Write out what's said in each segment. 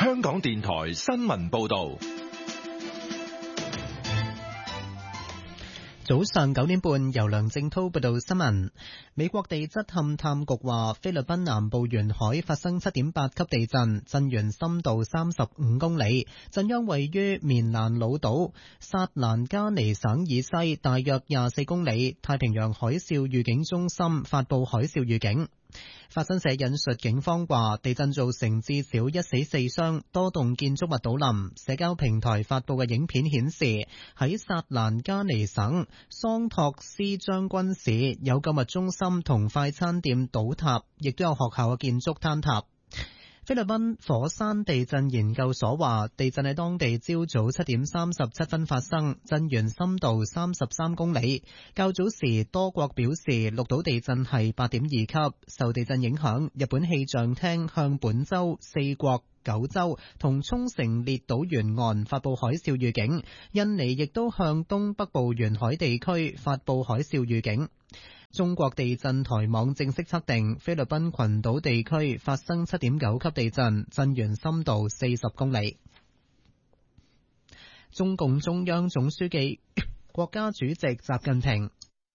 香港電台新聞報道。 早上9點半，由梁正滔報道新聞。美國地質勘探局話，菲律賓南部沿海發生 7.8 級地震，震源深度35公里，震央位於棉蘭老島薩蘭加尼省以西大約24公里。太平洋海嘯預警中心發布海嘯預警。法新社引述警方話，地震造成至少1死4傷，多棟建築物倒冧。社交平台發布嘅影片顯示，喺薩蘭加尼省桑托斯將軍市有購物中心同快餐店倒塌，亦都有學校嘅建築坍塌。菲律賓火山地震研究所話，地震喺當地朝早7點37分發生，震源深度33公里。較早時多國表示錄到地震係8.2級。受地震影響，日本氣象廳向本州、四國、九州同沖繩列島沿岸發布海嘯預警，印尼亦都向東北部沿海地區發布海嘯預警。中國地震台網正式測定，菲律賓群島地區發生7.9級地震，震源深度40公里。中共中央總書記、國家主席習近平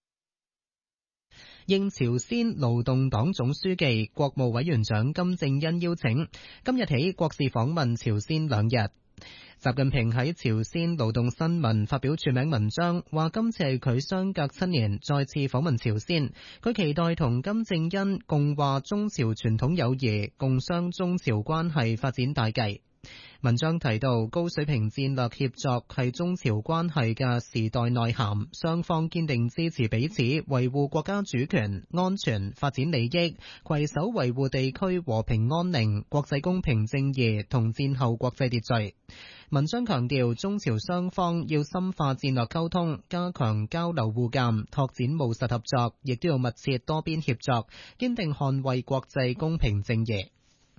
應朝鮮勞動黨總書記、國務委員長金正恩邀請，今日起國事訪問朝鮮2日。習近平喺朝鮮勞動新聞發表署名文章，話今次係佢相隔7年再次訪問朝鮮，佢期待同金正恩共話中朝傳統友誼，共商中朝關係發展大計。文章提到，高水平戰略協作係中朝關係嘅時代內涵，雙方堅定支持彼此維護國家主權、安全、發展利益，攜手維護地區和平安寧、國際公平正義同戰後國際秩序。文章強調，中朝雙方要深化戰略溝通，加強交流互鑑，拓展務實合作，亦都要密切多邊協作，堅定捍衛國際公平正義。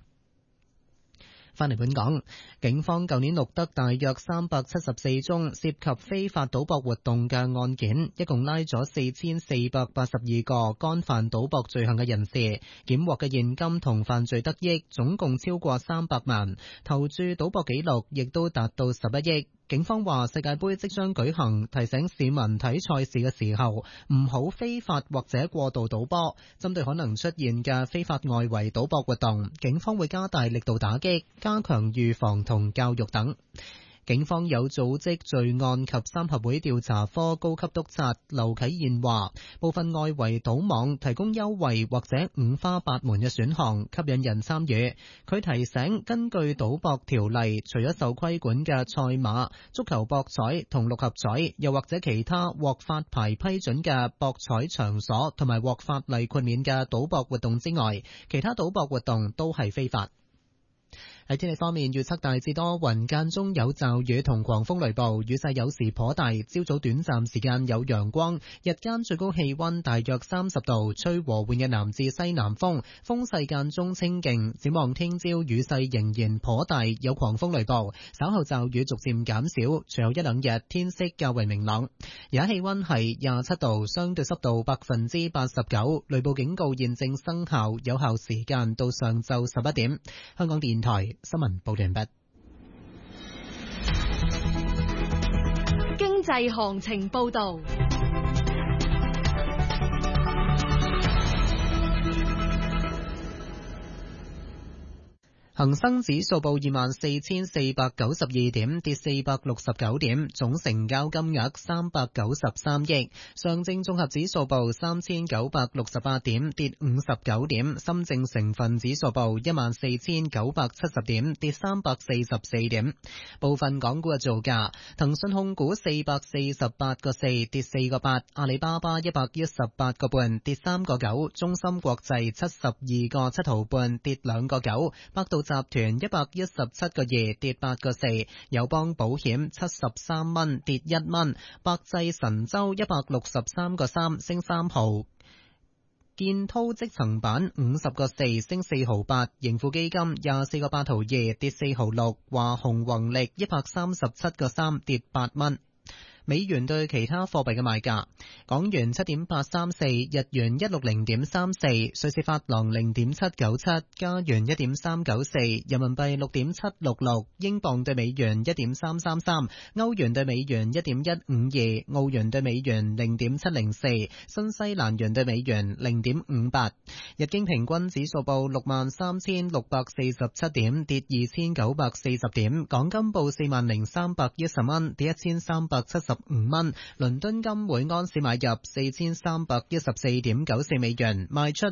翻嚟本港，警方舊年錄得大約374宗涉及非法賭博活動嘅案件，一共拉咗4482個干犯賭博罪行嘅人士，檢獲嘅現金同犯罪得益總共超過300萬，投注賭博記錄亦都達到11億。警方話世界盃即將舉行，提醒市民睇賽事嘅時候唔好非法或者過度賭波。針對可能出現嘅非法外圍賭博活動，警方會加大力度打擊，加強預防同教育等。警方有組織罪案及三合會調查科高級督察劉啟燕話，部分外圍賭網提供優惠或者五花八門嘅選項，吸引人參與。佢提醒，根據賭博條例，除咗受規管嘅賽馬、足球博彩同六合彩，又或者其他獲發牌批准嘅博彩場所同埋獲法例豁免嘅賭博活動之外，其他賭博活動都係非法。喺天氣方面，預測大致多雲，間中有驟雨同狂風雷暴，雨勢有時頗大。朝早短暫時間有陽光，日間最高氣溫大約30度，吹和緩嘅南至西南風，風勢間中清勁。展望聽朝雨勢仍然頗大，有狂風雷暴，稍後驟雨逐漸減少，隨後一兩日天色較為明朗。而家氣溫係27度，相對濕度89%，雷暴警告現正生效，有效時間到上晝11點。香港電台新聞報道完畢。 經濟行情報道。 恒生指數報24,492點，跌469點，總成交金額393億。上證綜合指數報3,968點，跌59點。深證成分指數報14,970點，跌344點。部分港股嘅造價：騰訊控股448個4，跌4個8；阿里巴巴118個半，跌3個9；中芯國際72個7毫半，跌2個9；百度集團117個2，跌8個4；友邦保險73蚊，跌1蚊；百濟神州163個3，升3毫；建滔積層板50個4，升4毫8；盈富基金24個8毫2，跌4毫6；華虹宏力137個3，跌8蚊。 美元對其他貨幣嘅賣價：港元7.834，日元160.34，瑞士法郎0.797，加元1.394，人民幣6.766，英鎊對美元1.333，歐元對美元1.152，澳元對美元0.704，新西蘭元對美元0.58。日經平均指數報63,647點，跌2,940點。港金報40,310蚊，跌1,375蚊。倫敦金每安士買入4,314.94美元，賣出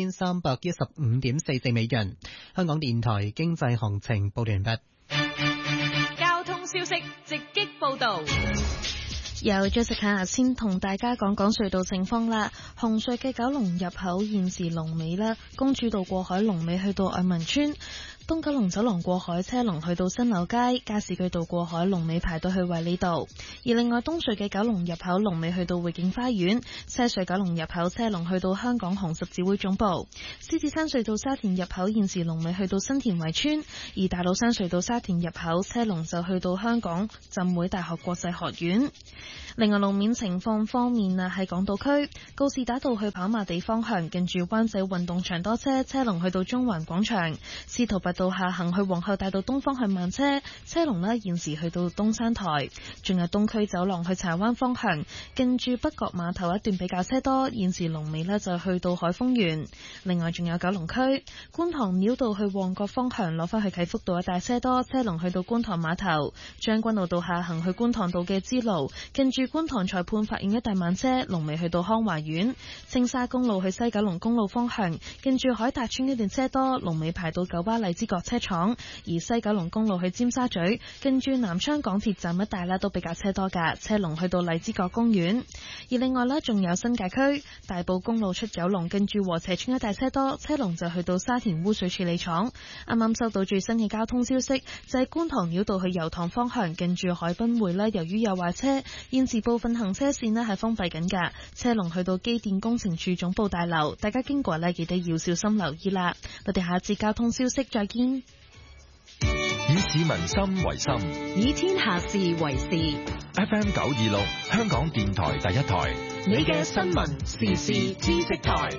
4,315.44美元。香港電台經濟行情報完畢。 交通消息直擊報道。 由 Jessica 先同大家講講隧道情況啦。紅隧嘅九龍入口現時龍尾啦，公主道過海龍尾去到愛民村。東九龍走廊過海車龍去到新樓街，加士居道過海龍尾排到去衛理道。而另外東隧嘅九龍入口龍尾去到匯景花園，西隧九龍入口車龍去到香港紅十字會總部。獅子山隧道沙田入口現時龍尾去到新田圍村，而大老山隧道沙田入口車龍就去到香港浸會大學國際學院。另外路面情況方面啊，喺港島區告士打道去跑馬地方向，近住灣仔運動場多車，車龍去到中環廣場。司徒拔道下行去皇后大道東方向慢車，車龍呢現時去到東山台。仲有東區走廊去柴灣方向，近住北角碼頭一段比較車多，現時龍尾呢就去到海豐園。另外仲有九龍區觀塘繞道去旺角方向，攞返去啟福道一帶車多，車龍去到觀塘碼頭。將軍澳道下行去觀塘道嘅支路，近住觀塘裁判法院一帶慢車，龍尾去到康華苑。青沙公路去西九龍公路方向，近住海達邨一段車多，龍尾排到九巴荔枝角車廠。而西九龍公路去尖沙咀，近住南昌港鐵站一帶啦，都比較車多噶，車龍去到荔枝角公園。而另外啦，仲有新界區大埔公路出九龍，近住禾輋邨一帶車多，車龍就去到沙田污水處理廠。啱啱收到最新嘅交通消息，就係觀塘繞道去油塘方向，近住海濱匯啦，由於有壞車，現時部分行車線呢係封閉緊噶，車龍去到機電工程處總部大樓，大家經過呢記得要小心留意啦。我哋下一節交通消息再見。 以市民心為心， 以天下事為事。 FM 926，香港電台第一台， 你嘅新聞時事知識台。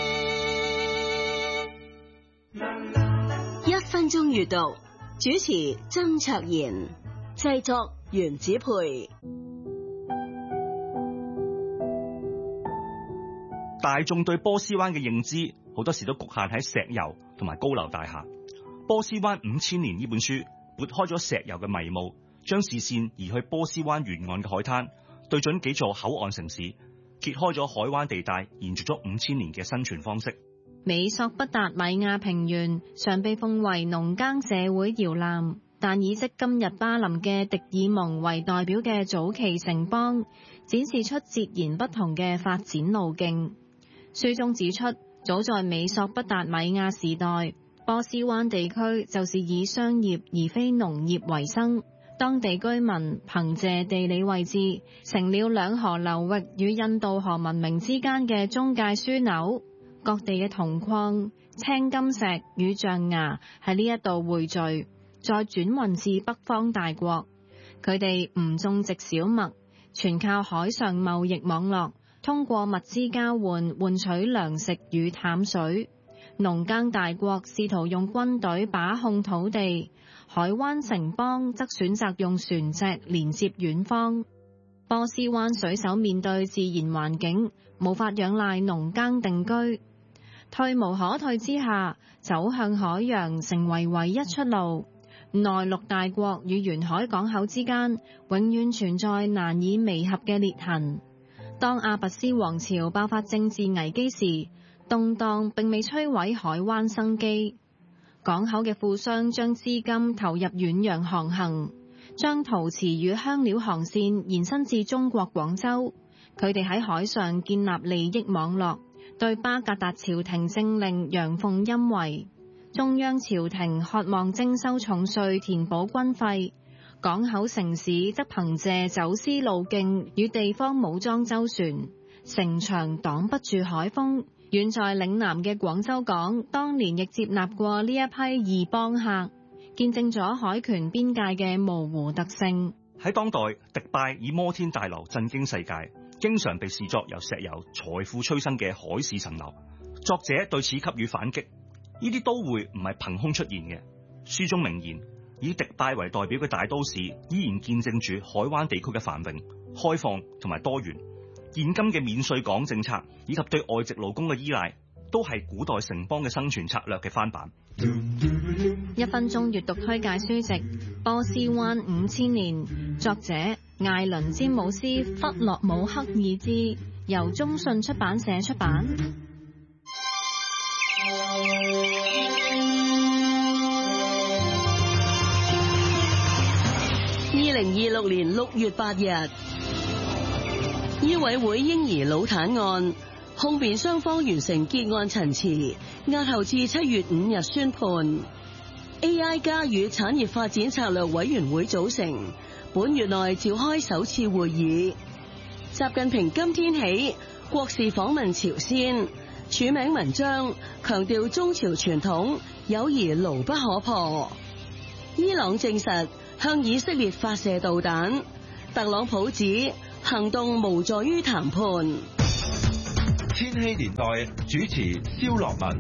1分鐘閱讀，主持曾卓賢，製作袁子培。 大眾對波斯灣嘅認知好多時都局限喺石油同埋高樓大廈。波斯灣5000年呢本書撥開咗石油嘅迷霧，將視線移去波斯灣沿岸嘅海灘，對準幾座口岸城市，揭開咗海灣地帶延續咗5000年嘅生存方式。 美索不達米亞平原常被奉為農耕社會搖籃，但以即今日巴林嘅迪爾蒙為代表嘅早期城邦，展示出截然不同嘅發展路徑。書中指出，早在美索不達米亞時代，波斯灣地區就是以商業而非農業為生，當地居民憑借地理位置，成了兩河流域與印度河文明之間嘅中介樞紐。各地嘅銅礦、青金石與象牙喺呢一度匯聚，再轉運至北方大國。佢哋唔種植小麥，全靠海上貿易網絡，通過物資交換換取糧食與淡水。農耕大國試圖用軍隊把控土地，海灣城邦則選擇用船隻連接遠方。波斯灣水手面對自然環境，無法仰賴農耕定居，退無可退之下，走向海洋成為唯一出路。內陸大國與沿海港口之間，永遠存在難以彌合嘅裂痕。當阿拔斯王朝爆發政治危機時，動盪並未摧毀海灣生機。港口嘅富商將資金投入遠洋航行，將陶瓷與香料航線延伸至中國廣州。佢哋喺海上建立利益網絡，對巴格達朝廷政令陽奉陰違。中央朝廷渴望徵收重稅填補軍費，港口城市則憑借走私路徑與地方武裝周旋，城牆擋不住海風。遠在嶺南嘅廣州港，當年亦接納過呢一批異邦客，見證咗海權邊界嘅模糊特性。 喺當代，迪拜以摩天大樓震驚世界，經常被視作由石油財富催生嘅海市蜃樓。作者對此給予反擊，呢啲都會唔係憑空出現嘅。書中明言，以迪拜為代表嘅大都市依然見證住海灣地區嘅繁榮、開放同埋多元。現今嘅免稅港政策以及對外籍勞工嘅依賴，都係古代城邦嘅生存策略嘅翻版。 1分鐘閱讀推介書籍《波斯灣5000年》，作者艾倫詹姆斯弗洛姆克爾茲，由中信出版社出版。 2026年6月8日，醫委會嬰兒腦癱案控辯雙方完成結案陳詞，押後至7月5日宣判。AI 加與產業發展策略委員會組成，本月內召開首次會議。習近平今天起國事訪問朝鮮，署名文章強調中朝傳統友誼牢不可破。伊朗證實向以色列發射導彈，特朗普指行動無助於談判。 千禧年代主持蕭樂文。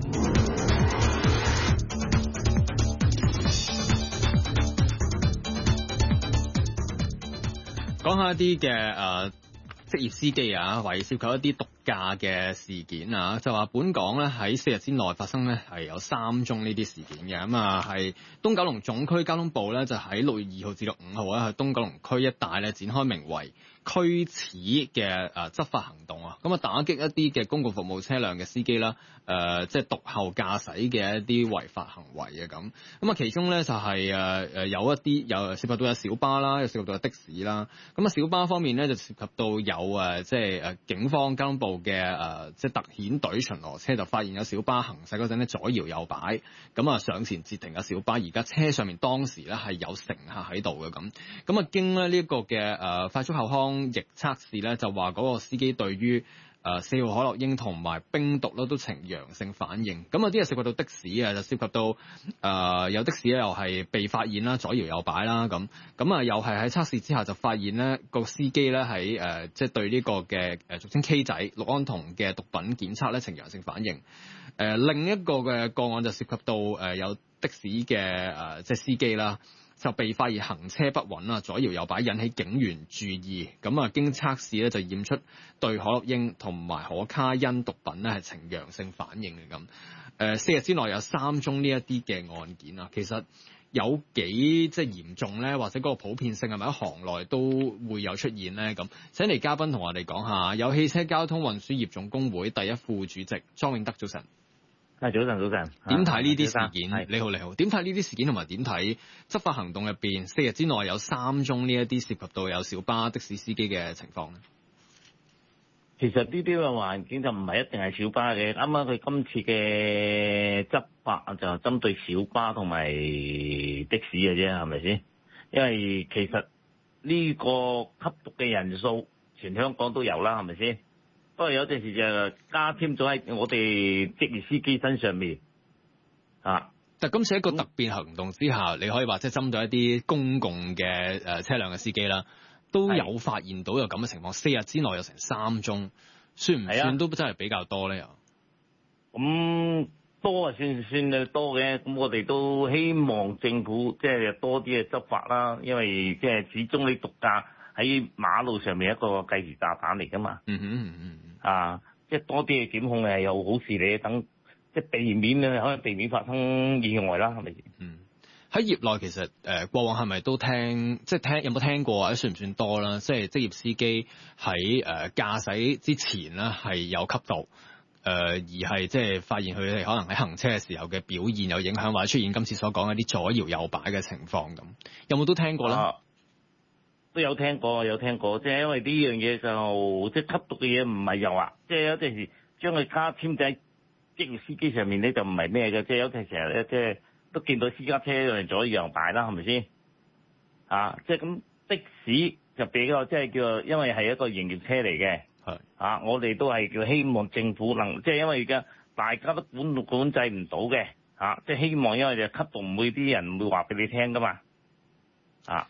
講下一啲嘅職業司機啊，懷疑涉及一啲毒駕嘅事件啊，就話本港咧喺4日之內發生咧係有3宗呢啲事件嘅。咁啊係東九龍總區交通部咧就喺6月2號至到5號咧喺東九龍區一帶咧展開名為驅齒嘅執法行動啊，咁啊打擊一啲嘅公共服務車輛嘅司機啦，即係毒後駕駛嘅一啲違法行為啊咁啊其中咧就係有一啲涉及到有小巴啦，又涉及到有的士啦，咁啊小巴方面咧就涉及到有即係警方交通部嘅即係特遣隊巡邏車就發現有小巴行駛嗰陣咧左搖右擺，咁啊上前截停嘅小巴，而家車上面當時咧係有乘客喺度嘅咁啊經咧呢一個嘅快速後康逆測試咧就話嗰個司機對於4號可樂英同埋冰毒咧都呈陽性反應，咁啊啲嘢涉及到的士啊，就涉及到有的士咧又係被發現啦左搖右擺啦咁啊又係喺測試之下就發現咧個司機咧喺即係對呢個嘅俗稱 K 仔氯胺酮嘅毒品檢測咧呈陽性反應。另一個嘅個案就涉及到有的士嘅即係司機啦。就被發現行車不穩啦，左搖右擺，引起警員注意。咁啊，經測試咧就驗出對可樂英同埋可卡因毒品咧係呈陽性反應嘅咁。4日之內有3宗呢一啲嘅案件啊，其實有幾即係嚴重咧，或者嗰個普遍性係咪喺行內都會有出現咧？咁請嚟嘉賓同我哋講下，有汽車交通運輸業總工會第一副主席莊永德，早晨。 早晨。 點睇呢啲事件？你好。點睇呢啲事件同埋點睇執法行動入邊4日之內有3宗呢一啲涉及到有小巴、的士司機嘅情況咧？ 其實呢啲嘅環境就唔係一定係小巴嘅。啱啱佢今次嘅執法就針對小巴同埋的士嘅啫，係咪先？因為其實呢個吸毒嘅人數全香港都有啦，係咪先？不過有陣時就加添咗喺我哋職業司機身上面啊。 但今次一個特別行動之下，你可以話即係針對一啲公共嘅車輛嘅司機啦，都有發現到有咁嘅情況。4日之內有成3宗，算唔算都真係比較多咧？又咁多啊，算多嘅。咁我哋都希望政府即係多啲嘅執法啦，因為即係始終你毒駕喺馬路上面一個計時炸彈嚟噶嘛。即係多啲嘅檢控係有好事嚟，等即係避免咧，可以避免發生意外啦，係咪？ 喺業內其實過往係咪都聽有冇聽過或者算唔算多啦？即係職業司機喺駕駛之前咧係有吸毒，而係即係發現佢哋可能喺行車嘅時候嘅表現有影響，或者出現今次所講一啲左搖右擺嘅情況咁，有冇都聽過咧？ 都有聽過，即係因為呢樣嘢就即係吸毒嘅嘢唔係油啊，即係有陣時將佢加添喺職業司機上面咧就唔係咩嘅，即係有陣時咧即係都見到私家車用左搖右擺啦，係咪先？即係咁的士就比較即係叫做，因為係一個營業車嚟嘅，我哋都係叫希望政府能即係因為而家大家都管制唔到嘅，即係希望因為就吸毒唔會啲人唔會話俾你聽噶嘛，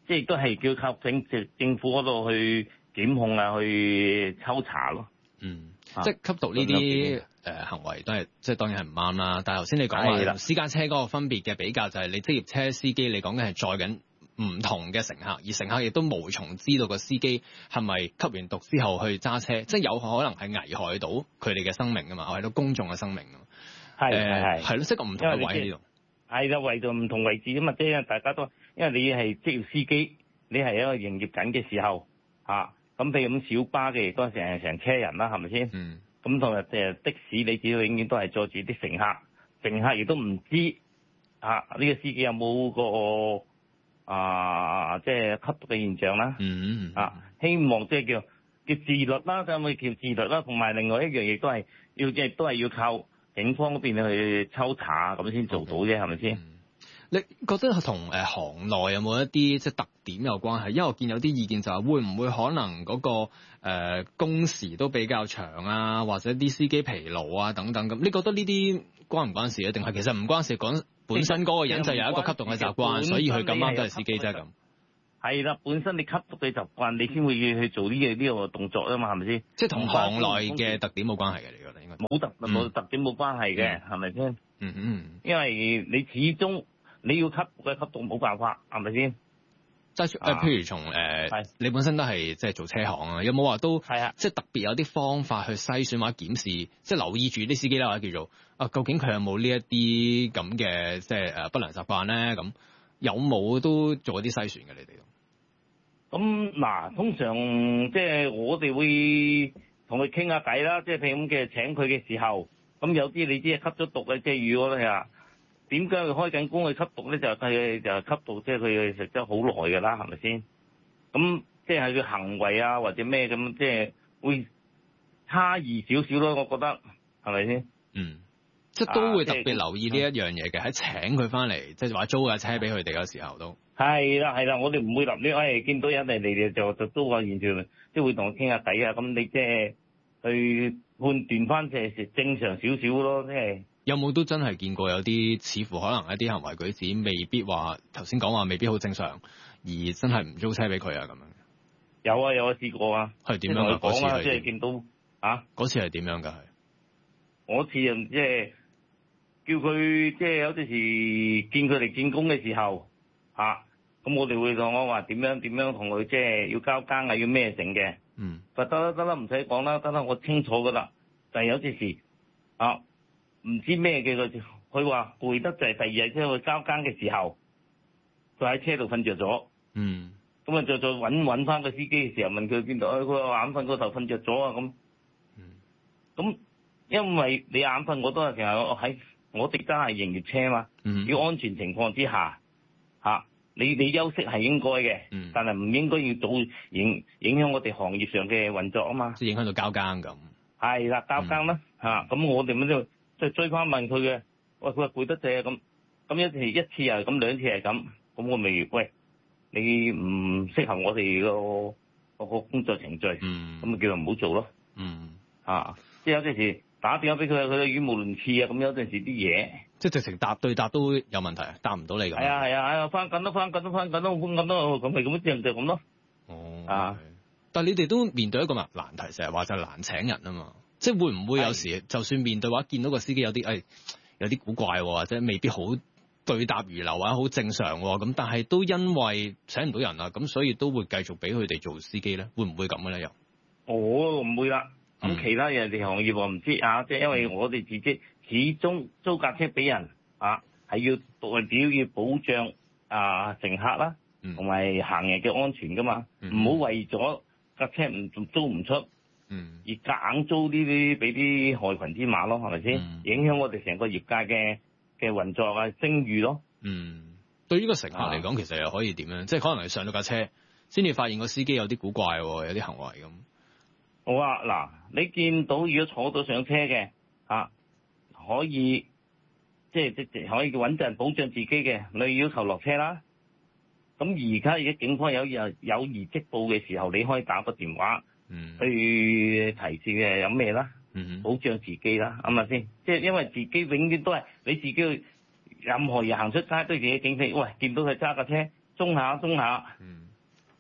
即係都係叫靠政府嗰度去檢控啊，去抽查咯。 即係吸毒呢啲行為都係即係當然係唔啱啦。但係頭先你講話私家車嗰個分別嘅比較就係你職業車司機，你講緊係載緊唔同嘅乘客，而乘客亦都無從知道個司機係咪吸完毒之後去揸車，即係有可能係危害到佢哋嘅生命㗎嘛，危害到公眾嘅生命㗎嘛。係咯，即係個唔同嘅位喺呢度。 係啦，為到唔同位置㗎嘛，即係大家都因為你係職業司機，你係一個營業緊嘅時候嚇。咁譬如咁小巴嘅亦都係成車人啦，係咪先？咁同埋的士，你只要永遠都係載住啲乘客，乘客亦都唔知呢個司機有冇個即係吸毒嘅現象啦。希望即係叫自律啦，就咪叫自律啦。同埋另外一樣嘢都係要靠警方嗰邊去抽查咁先做到啫，係咪先？ 你覺得同行內有冇一啲即係特點有關係？因為我見有啲意見就係會唔會可能嗰個工時都比較長啊，或者啲司機疲勞啊等等咁。你覺得呢啲關唔關事啊？定係其實唔關事，講本身嗰個人就有一個吸毒嘅習慣，所以佢咁啱都係司機啫咁。係啦，本身你吸毒嘅習慣，你先會去做呢個動作啊嘛，係咪先？ 即係同行內嘅特點冇關係嘅，你覺得應該冇特點冇關係嘅，係咪先？因為你始終。你要吸毒冇辦法，係咪先？ 即係譬如從你本身都係即係做車行啊，有冇話都即係特別有啲方法去篩選或者檢視，即係留意住啲司機啦，或者叫做究竟佢有冇呢一啲咁嘅即係不良習慣咧？咁有冇都做一啲篩選嘅？你哋咁嗱，通常即係我哋會同佢傾下偈啦，即係譬如咁嘅請佢嘅時候，咁有啲你知係吸咗毒嘅，即係如果你話。點解佢開緊工去吸毒咧？就吸毒，即係佢食得好耐㗎啦，係咪先？咁即係佢行為啊，或者咩咁，即係會差異少少咯。我覺得係咪先？ 即係都會特別留意呢一樣嘢嘅，喺請佢翻嚟，即係話租架車俾佢哋嗰時候都係啦，我哋唔會立亂見到人哋就租個現象，即係會同佢傾下偈啊。咁你即係去判斷翻，即係正常少少咯，即係。 有冇都真係見過有啲似乎可能一啲行為舉止未必話頭先講話未必好正常，而真係唔租車俾佢啊咁樣？ 有啊試過啊。 係點樣啊？嗰次係即係見到嗰次係點樣㗎？係嗰次即係叫佢即係有陣時見佢哋見工嘅時候咁我哋會同我話點樣同佢即係要交更啊，要咩成嘅。得啦，唔使講啦，得啦，我清楚㗎啦。但係有陣時唔知咩嘅佢話攰得滯，第二日即係去交更嘅時候，佢喺車度瞓着咗。咁再揾翻個司機嘅時候，問佢邊度？佢話眼瞓嗰頭瞓着咗啊咁。咁因為你眼瞓，我都係成日喺我哋家係營業車嘛。要安全情況之下你休息係應該嘅，但係唔應該要做影響我哋行業上嘅運作啊嘛。 即係影響到交更咁。 係啦，交更啦咁我哋咪即係追翻問佢嘅，佢話攰得滯咁一次又係咁，兩次係咁我咪你唔適合我哋個工作程序，咁咪叫佢唔好做咯。即係有陣時打電話俾佢，佢語無倫次啊，咁有陣時啲嘢， 即係直情答對答都有問題，答唔到你咁。 係啊，翻緊咯，咁咪就咁咯。 但係你哋都面對一個難題，成日話就係難請人啊嘛。即係會唔會有時就算面對話見到個司機有啲有啲古怪，或者未必好對答如流或者好正常咁，但係都因為請唔到人啦，咁所以都會繼續俾佢哋做司機咧，會唔會咁嘅咧又？ 我唔會啦。咁其他人哋行業我唔知即係因為我哋自己始終租架車俾人係要主要保障乘客啦，同埋行人嘅安全噶嘛，唔好為咗架車租唔出。而夾硬租呢啲俾啲害群之馬咯，係咪先？影響我哋成個業界嘅運作聲譽咯。 對於個乘客嚟講，其實又可以點樣？即係可能係上到架車先至發現個司機有啲古怪，有啲行為咁。 好啊，嗱，你見到如果坐到上車嘅可以即係可以穩陣保障自己嘅，你要求落車啦。咁而家警方有疑即報嘅時候，你可以打個電話。去提示嘅有咩啦，保障自己啦，啱咪先？即係因為自己永遠都係你自己，任何人行出街都自己警惕。喂，見到佢揸架車，鬆下，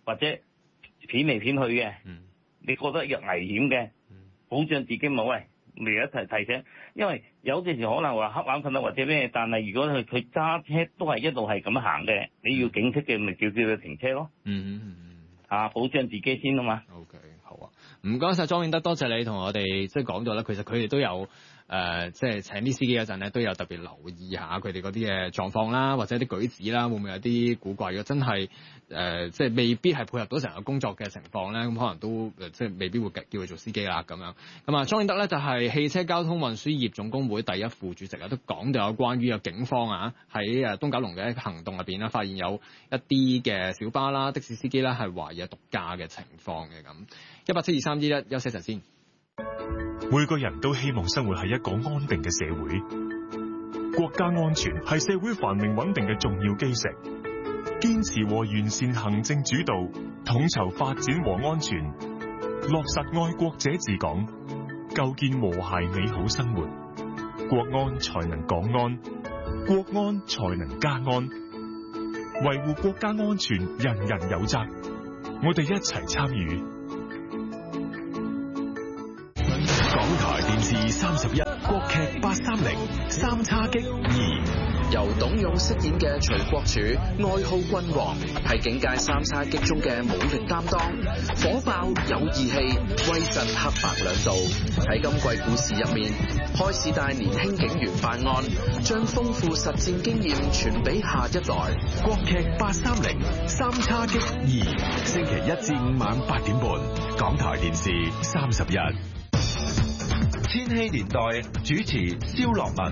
或者片嚟片去嘅，你覺得有危險嘅，保障自己冇喂，咪一齊提醒。因為有陣時可能話瞌眼瞓啊或者咩，但係如果佢揸車都係一路係咁行嘅，你要警惕嘅，咪叫佢停車咯。保障自己先啊嘛。 OK， 好啊，唔該晒莊永德，多謝你同我哋即係講咗啦。其實佢哋都有即係請啲司機嗰陣咧，都有特別留意下佢哋嗰啲嘅狀況啦，或者啲舉止啦，會唔會有啲古怪嘅？真係即係未必係配合到成個工作嘅情況咧，咁可能都即係未必會叫佢做司機啦咁樣。咁啊，莊永德咧就係汽車交通運輸業總工會第一副主席啊，都講到有關於有警方啊喺東九龍嘅行動入邊啦，發現有一啲嘅小巴啦、的士司機啦係懷疑毒駕嘅情況嘅咁。1872321休息陣先。 每個人都希望生活喺一個安定嘅社會，國家安全係社會繁榮穩定嘅重要基石。堅持和完善行政主導，統籌發展和安全，落實愛國者治港，構建和諧美好生活，國安才能港安，國安才能家安。維護國家安全，人人有責，我哋一齊參與。港台電視31國劇830三叉戟2， 由董勇飾演嘅徐國柱，愛好君王，係警界三叉戟中嘅武力擔當，火爆有義氣，威震黑白兩道。喺今季故事入面，開始帶年輕警員辦案，將豐富實戰經驗傳俾下一代。 國劇830三叉戟2，星期1至5晚8點半，港台電視31。 千禧年代主持蕭樂文。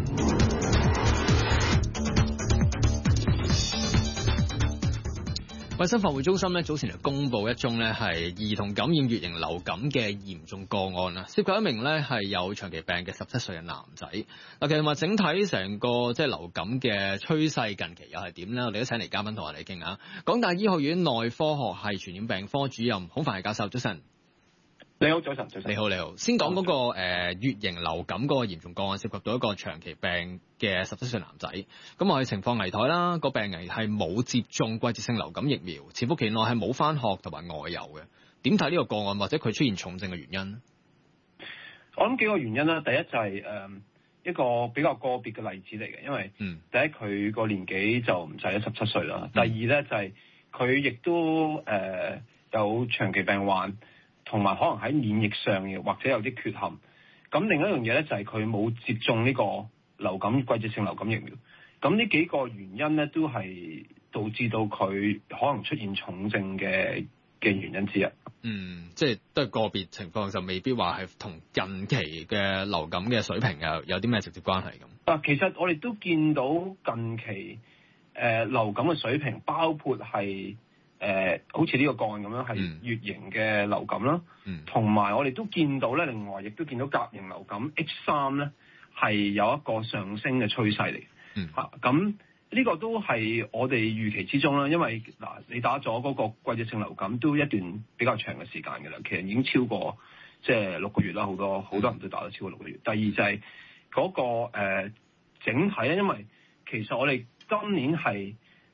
衛生防護中心咧早前就公布一宗咧係兒童感染乙型流感嘅嚴重個案啦，涉及一名咧係有長期病嘅17歲嘅男仔。嗱，其實話整體成個即係流感嘅趨勢近期又係點咧？我哋都請嚟嘉賓同我哋傾下。港大醫學院內科學系傳染病科主任孔繁毅教授，早晨。 你好，早晨。 你好。先講嗰個乙型流感嗰個嚴重個案，涉及到一個長期病嘅17歲男仔。咁我哋情況危殆啦，個病人係冇接種季節性流感疫苗，潛伏期內係冇返學同埋外遊嘅。點睇呢個個案或者佢出現重症嘅原因？ 我諗幾個原因啦。第一就係一個比較個別嘅例子嚟嘅，因為第一佢個年紀就唔使17歲啦。第二咧就係佢亦都有長期病患。同埋可能喺免疫上嘅或者有啲缺陷，咁另一樣嘢咧就係佢冇接種呢個流感季節性流感疫苗，咁呢幾個原因咧都係導致到佢可能出現重症嘅原因之一。 即係都係個別情況，就未必話係同近期嘅流感嘅水平有啲咩直接關係咁。 其實我哋都見到近期流感嘅水平，包括係。好似呢個個案咁樣係乙型嘅流感啦，同埋我哋都見到咧，另外亦都見到甲型流感 H3咧係有一個上升嘅趨勢嚟。咁呢個都係我哋預期之中啦，因為你打咗嗰個季節性流感都一段比較長嘅時間㗎啦，其實已經超過即係6個月啦，好多人都打咗超過6個月。第二就係嗰個整體咧，因為其實我哋今年係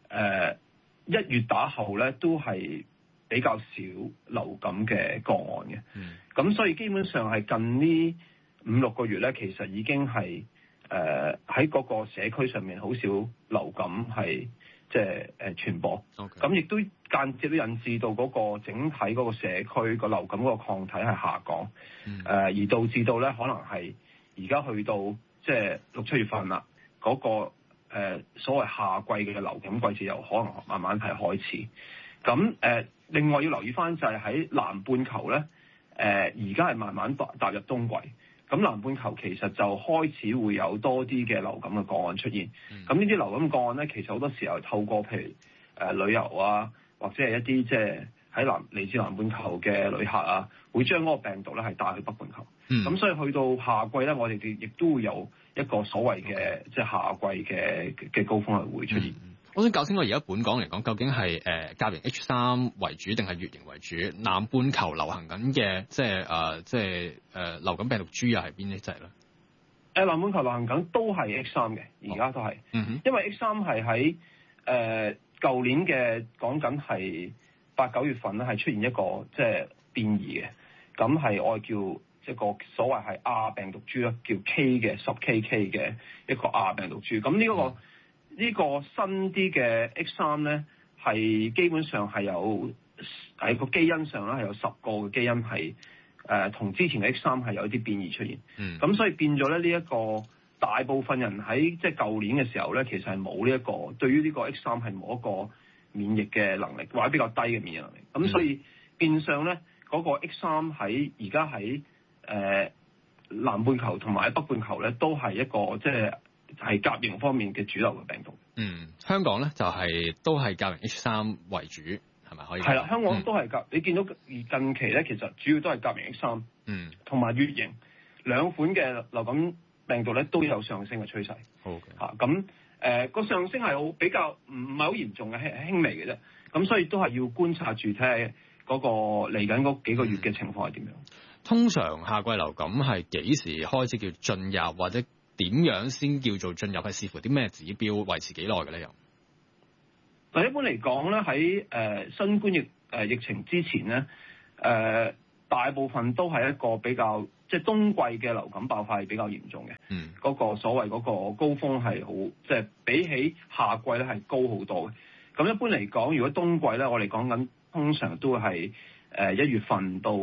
1月打後咧都係比較少流感嘅個案嘅，咁所以基本上係近呢5-6個月咧，其實已經係喺嗰個社區上面好少流感係即係傳播，咁亦都間接都引致到嗰個整體嗰個社區個流感嗰個抗體係下降，而導致到咧可能係而家去到即係6-7月份啦，嗰個所謂夏季嘅流感季節又可能慢慢係開始。咁另外要留意翻就係喺南半球咧，而家係慢慢踏入冬季。咁南半球其實就開始會有多啲嘅流感嘅個案出現。咁呢啲流感個案咧，其實好多時候透過譬如旅遊啊，或者係一啲即係喺嚟自南半球嘅旅客啊，會將嗰個病毒咧係帶去北半球。咁所以去到夏季咧，我哋亦都會有一個所謂嘅即係夏季嘅高峰係會出現。 我想搞清楚而家本港嚟講，究竟係甲型 H3 為主定係乙型為主？南半球流行緊嘅即係流感病毒株又係邊一隻咧？ 南半球流行緊都係 H3 嘅，而家都係。因為 H3 係喺舊年嘅講緊係 8、9月份咧係出現一個即係變異嘅，咁係我叫一個所謂係亞病毒株啦，叫 K 嘅10KK 嘅一個亞病毒株。咁呢個新啲嘅 X3咧係基本上係有喺個基因上咧係有10個嘅基因係同之前嘅 X3係有一啲變異出現。咁所以變咗咧呢一個大部分人喺即係舊年嘅時候咧，其實係冇呢一個對於呢個 X3係冇一個免疫嘅能力，或者比較低嘅免疫能力。咁所以變相咧嗰個 X3喺而家喺南半球同埋北半球咧，都係一個即係甲型方面嘅主流嘅病毒。 香港咧就都係甲型 H3為主，係咪可以？ 係啦，香港都係甲。你見到近期咧，其實主要都係甲型 H3，同埋乙型兩款嘅流感病毒咧都有上升嘅趨勢。 好嘅。咁個上升係比較唔係好嚴重嘅，輕微嘅啫。咁所以都係要觀察住睇下嗰個嚟緊嗰幾個月嘅情況係點樣。 通常夏季流感係幾時開始叫進入，或者點樣先叫做進入？係視乎啲咩指標，維持幾耐嘅咧？又嗱，一般嚟講咧，喺新冠疫情之前咧，大部分都係一個比較即係冬季嘅流感爆發係比較嚴重嘅。嗰個所謂嗰個高峰係好，即係比起夏季咧係高好多嘅。咁一般嚟講，如果冬季咧，我哋講緊通常都係1月份到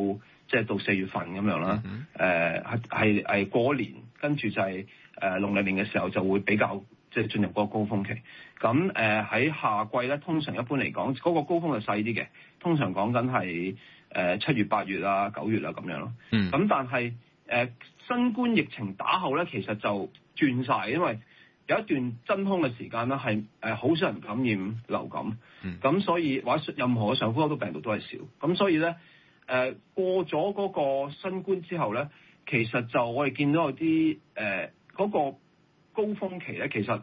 4月份咁樣啦。係過年，跟住就係農曆年嘅時候就會比較即係進入嗰個高峰期。咁喺夏季咧，通常一般嚟講嗰個高峰係細啲嘅，通常講緊係7月、8月啊、9月啊咁樣咯。咁但係新冠疫情打後咧，其實就轉晒，因為有一段真空嘅時間咧係好少人感染流感，咁所以或者任何嘅上呼吸道病毒都係少。咁所以咧過咗嗰個新冠之後咧，其實就我哋見到有啲嗰個高峰期咧，其實呢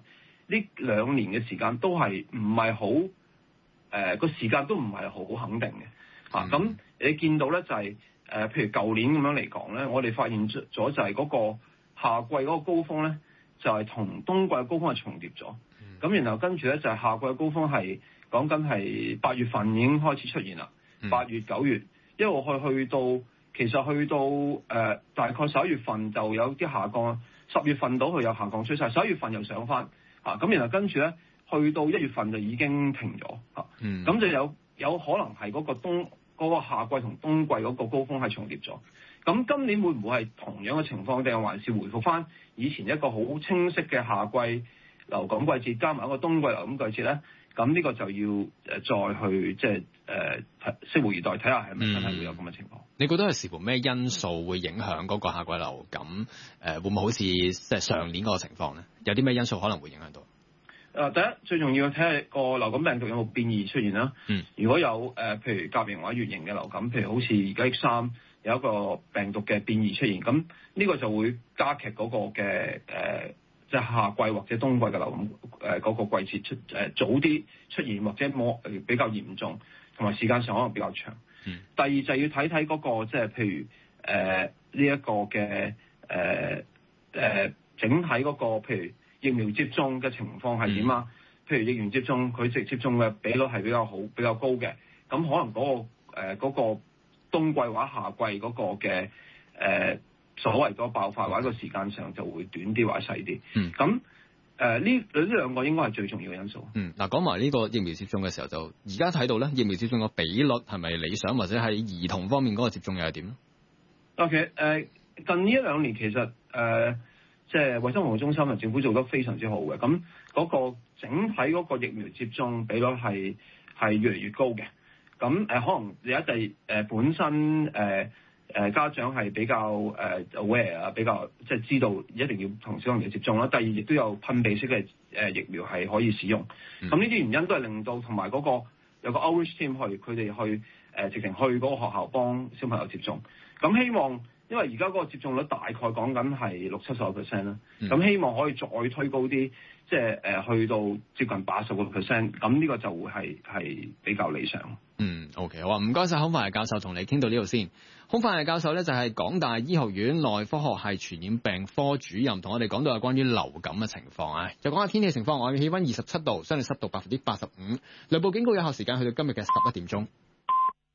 2年嘅時間都係唔係好個時間都唔係好肯定嘅。咁你見到咧就係譬如舊年咁樣嚟講咧，我哋發現咗就係嗰個夏季嗰個高峰咧，就係同冬季嘅高峰係重疊咗。咁然後跟住咧就係夏季嘅高峰係講緊係8月份已經開始出現啦。8月、9月一路去到其實去到大概11月份就有啲下降，10月份到佢有下降趨勢，11月份又上翻。咁然後跟住咧去到1月份就已經停咗。咁就有可能係嗰個夏季同冬季嗰個高峰係重疊咗。咁今年會唔會係同樣嘅情況，定係還是回復翻以前一個好清晰嘅夏季流感季節加埋一個冬季流感季節咧？咁呢個就要再去即係拭目以待，睇下係咪真係會有咁嘅情況。 你覺得係視乎咩因素會影響嗰個夏季流感？會唔會好似即係上年嗰個情況咧？有啲咩因素可能會影響到？ 第一最重要睇下個流感病毒有冇變異出現啦。如果有譬如甲型或者乙型嘅流感，譬如好似而家 X3有一個病毒嘅變異出現，咁呢個就會加劇嗰個嘅即係夏季或者冬季嘅流感嗰個季節早啲出現，或者比較嚴重，同埋時間上可能比較長。第二就要睇睇嗰個即係譬如呢一個嘅整體嗰個譬如疫苗接種嘅情況係點啊？譬如疫苗接種佢接種嘅比率係比較好、比較高嘅，咁可能嗰個冬季或者夏季嗰個嘅所謂個爆發或者個時間上就會短啲或者細啲。咁呢兩個應該係最重要嘅因素。 嗱，講埋呢個疫苗接種嘅時候，就而家睇到咧，疫苗接種嘅比率係咪理想，或者喺兒童方面嗰個接種又係點咧 ？OK，近呢1-2年其實即係衛生防護中心同政府做得非常之好嘅，咁嗰個整體嗰個疫苗接種比率係越嚟越高嘅。咁可能有一啲本身家長係比較aware 啊，比較即係知道一定要同小朋友接種啦。第二亦都有噴鼻式嘅疫苗係可以使用。咁呢啲原因都係令到同埋嗰個有個 outreach team 佢哋去直情去嗰個學校幫小朋友接種。咁希望因為而家嗰個接種率大概講緊係60-70% 啦。咁希望可以再推高啲，即係去到接近80%。咁呢個就會係比較理想。 OK， 好啊，唔該晒孔繁毅教授，同你傾到呢度先。孔繁毅教授咧就係港大醫學院內科學系傳染病科主任，同我哋講到有關於流感嘅情況啊。就講下天氣情況，我嘅氣溫27度，相對濕度85%，雷暴警告有效時間去到今日嘅11點鐘。